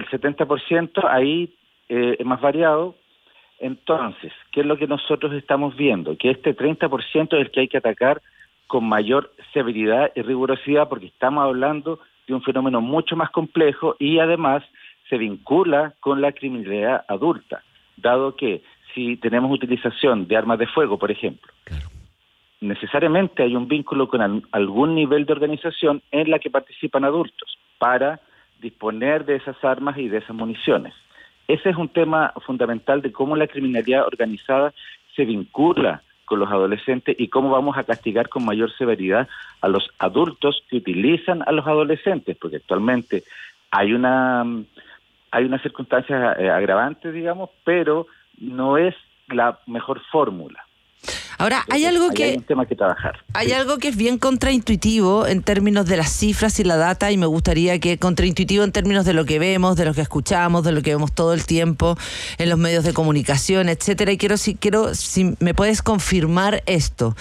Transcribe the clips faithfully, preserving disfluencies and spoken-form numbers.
setenta por ciento ahí eh, es más variado. Entonces, ¿qué es lo que nosotros estamos viendo? Que este treinta por ciento es el que hay que atacar con mayor severidad y rigurosidad, porque estamos hablando de un fenómeno mucho más complejo y además se vincula con la criminalidad adulta, dado que si tenemos utilización de armas de fuego, por ejemplo, claro, necesariamente hay un vínculo con al, algún nivel de organización en la que participan adultos para disponer de esas armas y de esas municiones. Ese es un tema fundamental de cómo la criminalidad organizada se vincula con los adolescentes y cómo vamos a castigar con mayor severidad a los adultos que utilizan a los adolescentes, porque actualmente hay una hay una circunstancia eh, agravante, digamos, pero no es la mejor fórmula. Ahora, hay algo que hay un tema que trabajar. Hay sí. algo que es bien contraintuitivo en términos de las cifras y la data, y me gustaría que contraintuitivo en términos de lo que vemos, de lo que escuchamos, de lo que vemos todo el tiempo en los medios de comunicación, etcétera. Y quiero si quiero si me puedes confirmar esto,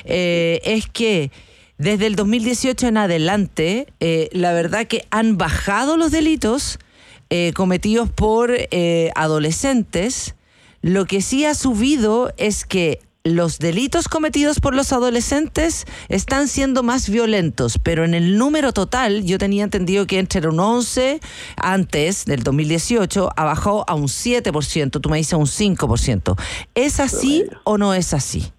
eh, es que desde el dos mil dieciocho en adelante, eh, la verdad que han bajado los delitos eh, cometidos por eh, adolescentes. Lo que sí ha subido es que los delitos cometidos por los adolescentes están siendo más violentos, pero en el número total yo tenía entendido que entre un once antes del dos mil dieciocho ha bajado a un siete por ciento, tú me dices un cinco por ciento. ¿Es así o no es así?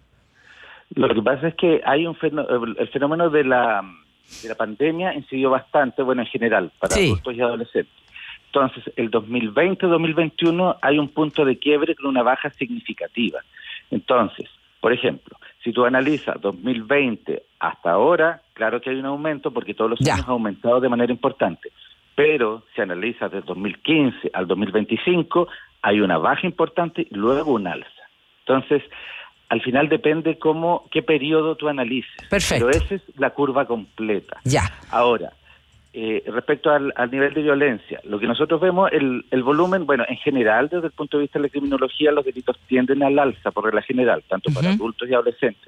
Lo que pasa es que hay un fenómeno, el fenómeno de la, de la pandemia incidió bastante, bueno, en general, para sí. adultos y adolescentes. Entonces, el dos mil veinte dos mil veintiuno hay un punto de quiebre con una baja significativa. Entonces, por ejemplo, si tú analizas dos mil veinte hasta ahora, claro que hay un aumento porque todos los ya. años ha aumentado de manera importante. Pero si analizas desde dos mil quince al dos mil veinticinco, hay una baja importante y luego un alza. Entonces, al final depende cómo, qué periodo tú analices. Perfecto. Pero esa es la curva completa. Ya. Ahora, Eh, respecto al, al nivel de violencia, lo que nosotros vemos, el, el volumen, bueno, en general, desde el punto de vista de la criminología, los delitos tienden al alza por regla general, tanto uh-huh. para adultos y adolescentes.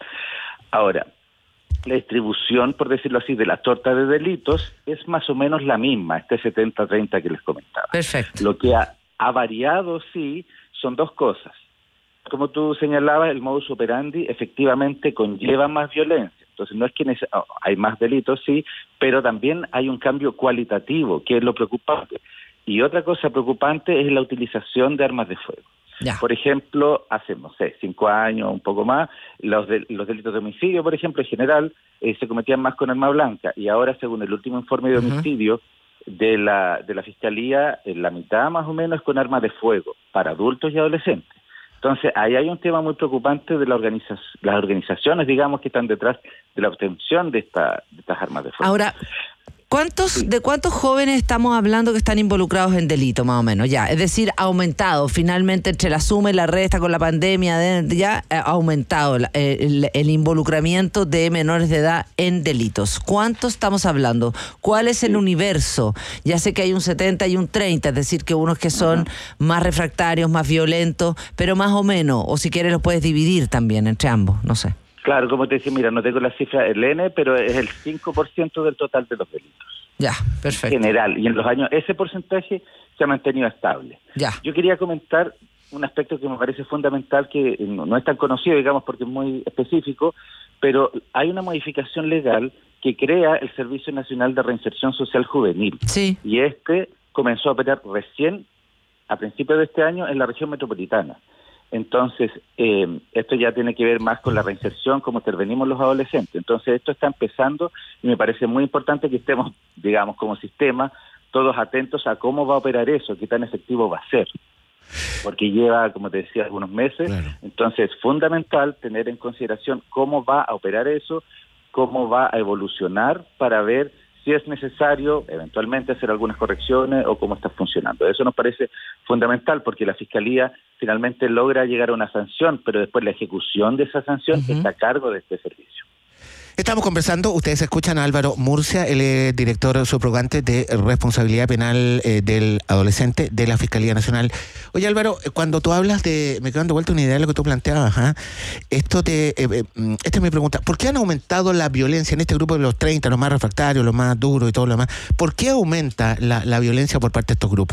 Ahora, la distribución, por decirlo así, de la torta de delitos es más o menos la misma, este setenta treinta que les comentaba. Perfecto. Lo que ha, ha variado, sí, son dos cosas. Como tú señalabas, el modus operandi efectivamente conlleva más violencia. Entonces no es que neces- oh, hay más delitos, sí, pero también hay un cambio cualitativo, que es lo preocupante. Y otra cosa preocupante es la utilización de armas de fuego. Ya. Por ejemplo, hace, no sé, cinco años, un poco más, los, de, los delitos de homicidio, por ejemplo, en general, eh, se cometían más con arma blanca. Y ahora, según el último informe de homicidio uh-huh. de la de la Fiscalía, en la mitad más o menos es con armas de fuego, para adultos y adolescentes. Entonces, ahí hay un tema muy preocupante de la organiza- las organizaciones, digamos, que están detrás de la obtención de, esta, de estas armas de fuego. Ahora, ¿cuántos sí. de cuántos jóvenes estamos hablando que están involucrados en delito, más o menos? Ya, es decir, ha aumentado finalmente entre la suma y la resta con la pandemia, de, ya ha aumentado el, el, el involucramiento de menores de edad en delitos. ¿Cuántos estamos hablando? ¿Cuál es el sí. universo? Ya sé que hay un setenta y un treinta, es decir, que unos que son uh-huh. más refractarios, más violentos, pero más o menos, o si quieres los puedes dividir también entre ambos, no sé. Claro, como te decía, mira, no tengo la cifra del N, pero es el cinco por ciento del total de los delitos. Ya, perfecto. En general, y en los años ese porcentaje se ha mantenido estable. Ya. Yo quería comentar un aspecto que me parece fundamental, que no, no es tan conocido, digamos, porque es muy específico, pero hay una modificación legal que crea el Servicio Nacional de Reinserción Social Juvenil. Sí. Y este comenzó a operar recién, a principios de este año, en la región metropolitana. Entonces, eh, esto ya tiene que ver más con la reinserción, cómo intervenimos los adolescentes. Entonces, esto está empezando y me parece muy importante que estemos, digamos, como sistema, todos atentos a cómo va a operar eso, qué tan efectivo va a ser. Porque lleva, como te decía, algunos meses. Claro. Entonces, es fundamental tener en consideración cómo va a operar eso, cómo va a evolucionar para ver si es necesario eventualmente hacer algunas correcciones o cómo está funcionando. Eso nos parece fundamental porque la Fiscalía finalmente logra llegar a una sanción, pero después la ejecución de esa sanción uh-huh. está a cargo de este servicio. Estamos conversando, ustedes escuchan a Álvaro Murcia, él es director subrogante de responsabilidad penal eh, del adolescente de la Fiscalía Nacional. Oye Álvaro, cuando tú hablas de, me quedo dando vuelta una idea de lo que tú planteabas, ¿eh? Esto te, eh, eh, esta es mi pregunta, ¿por qué han aumentado la violencia en este grupo de los treinta, los más refractarios, los más duros y todo lo demás? ¿Por qué aumenta la, la violencia por parte de estos grupos?